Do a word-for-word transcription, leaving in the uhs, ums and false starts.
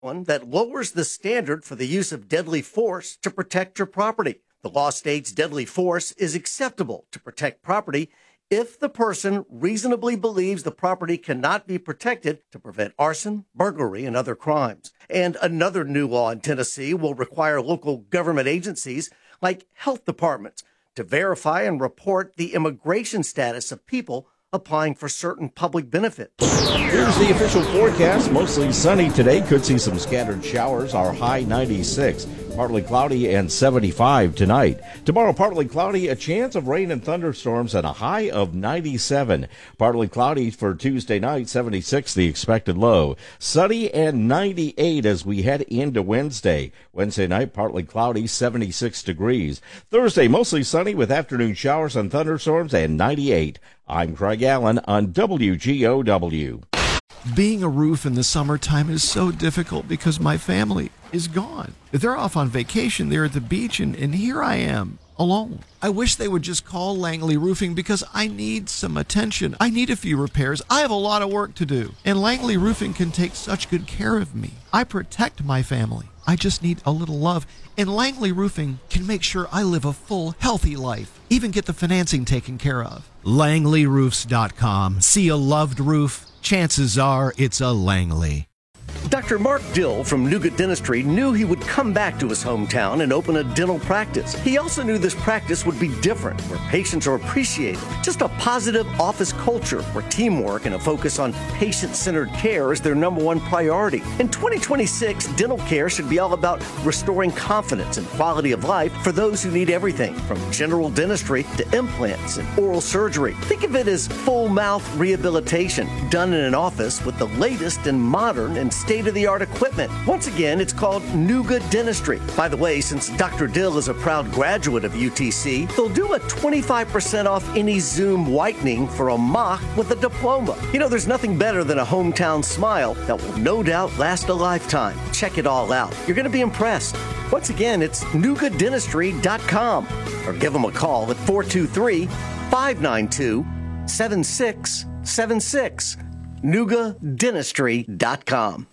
one that lowers the standard for the use of deadly force to protect your property. The law states deadly force is acceptable to protect property if the person reasonably believes the property cannot be protected to prevent arson, burglary, and other crimes. And another new law in Tennessee will require local government agencies like health departments to verify and report the immigration status of people applying for certain public benefits. Here's the official forecast. Mostly sunny today. Could see some scattered showers. Our high ninety-six. Partly cloudy and seventy-five tonight. Tomorrow, partly cloudy, a chance of rain and thunderstorms, and a high of ninety-seven. Partly cloudy for Tuesday night, seventy-six the expected low. Sunny and ninety-eight as we head into Wednesday. Wednesday night, partly cloudy, seventy-six degrees. Thursday, mostly sunny with afternoon showers and thunderstorms, and ninety-eight. I'm Craig Allen on W G O W. Being a roof in the summertime is so difficult because my family is gone. They're off on vacation. They're at the beach, and, and here I am, alone. I wish they would just call Langley Roofing because I need some attention. I need a few repairs. I have a lot of work to do, and Langley Roofing can take such good care of me. I protect my family. I just need a little love, and Langley Roofing can make sure I live a full, healthy life, even get the financing taken care of. Langley Roofs dot com. See a loved roof? Chances are it's a Langley. Doctor Mark Dill from Nougat Dentistry knew he would come back to his hometown and open a dental practice. He also knew this practice would be different, where patients are appreciated. Just a positive office culture where teamwork and a focus on patient-centered care is their number one priority. In twenty twenty-six, dental care should be all about restoring confidence and quality of life for those who need everything from general dentistry to implants and oral surgery. Think of it as full mouth rehabilitation done in an office with the latest and modern and state-of-the-art equipment. Once again, it's called Nougat Dentistry. By the way, since Doctor Dill is a proud graduate of U T C, they'll do a twenty-five percent off any Zoom whitening for a mock with a diploma. You know, there's nothing better than a hometown smile that will no doubt last a lifetime. Check it all out. You're going to be impressed. Once again, it's Nougat Dentistry dot com or give them a call at four two three, five nine two, seven six seven six. Nougat Dentistry dot com.